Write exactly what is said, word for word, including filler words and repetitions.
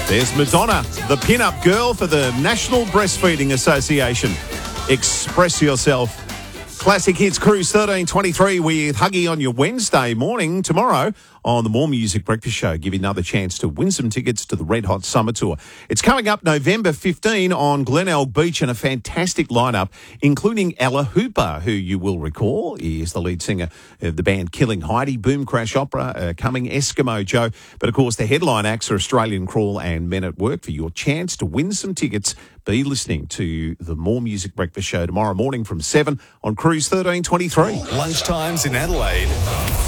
There's Madonna, the pin-up girl for the National Breastfeeding Association. Express yourself. Classic Hits Cruise thirteen twenty-three with Huggy on your Wednesday morning. Tomorrow on the More Music Breakfast Show, give you another chance to win some tickets to the Red Hot Summer Tour. It's coming up November fifteenth on Glenelg Beach, and a fantastic lineup, including Ella Hooper, who you will recall is the lead singer of the band Killing Heidi, Boom Crash Opera, uh, coming Eskimo Joe. But of course, the headline acts are Australian Crawl and Men at Work. For your chance to win some tickets, be listening to the More Music Breakfast Show tomorrow morning from seven on Cruise thirteen twenty-three. Lunchtimes in Adelaide.